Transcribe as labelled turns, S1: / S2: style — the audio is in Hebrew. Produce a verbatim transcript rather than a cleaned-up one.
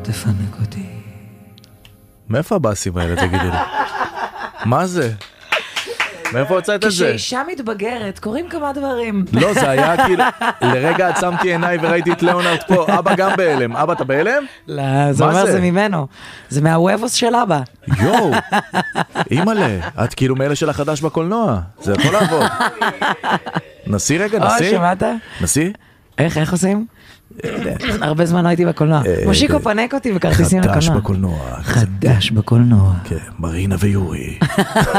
S1: תפנק אותי.
S2: מאיפה הבאסים האלה, תגידו לי? מה זה? מאיפה הוצאת את זה?
S1: כשאישה מתבגרת, קוראים כמה דברים.
S2: לא, זה היה כאילו, לרגע עצמתי עיניי וראיתי את ליאונרד פה, אבא גם בהלם. אבא, אתה בהלם?
S1: לא, זה אומר זה ממנו. זה מהוובוס של אבא.
S2: יואו, אימא'לה, את כאילו מאלה של החדש בקולנוע. זה יכול לעבוד. נסי רגע, נסי.
S1: או, שמעת?
S2: נסי?
S1: איך, איך עושים? הרבה זמן לא הייתי בקולנוע. מושיקו פנק אותי בכרטיסים לקולנוע.
S2: חדש בקולנוע.
S1: חדש בקולנוע.
S2: כן, מרינה ויורי.